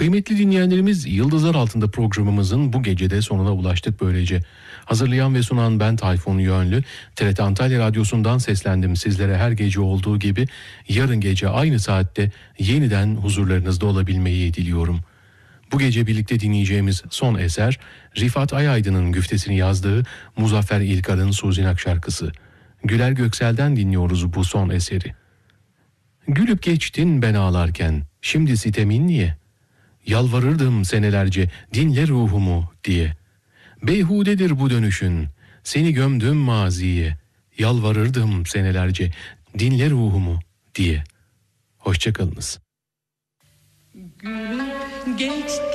Kıymetli dinleyenlerimiz, Yıldızlar Altında programımızın bu gecede sonuna ulaştık böylece. Hazırlayan ve sunan ben Tayfun Yönlü. TRT Antalya Radyosu'ndan seslendim sizlere her gece olduğu gibi. Yarın gece aynı saatte yeniden huzurlarınızda olabilmeyi diliyorum. Bu gece birlikte dinleyeceğimiz son eser, Rifat Ayaydın'ın güftesini yazdığı Muzaffer İlkar'ın Suzinak şarkısı. Güler Göksel'den dinliyoruz bu son eseri. Gülüp geçtin ben ağlarken, şimdi sitemin niye? Yalvarırdım senelerce, dinle ruhumu diye. Beyhudedir bu dönüşün, seni gömdüm maziye. Yalvarırdım senelerce, dinle ruhumu diye. Hoşçakalınız. Gülüp geçti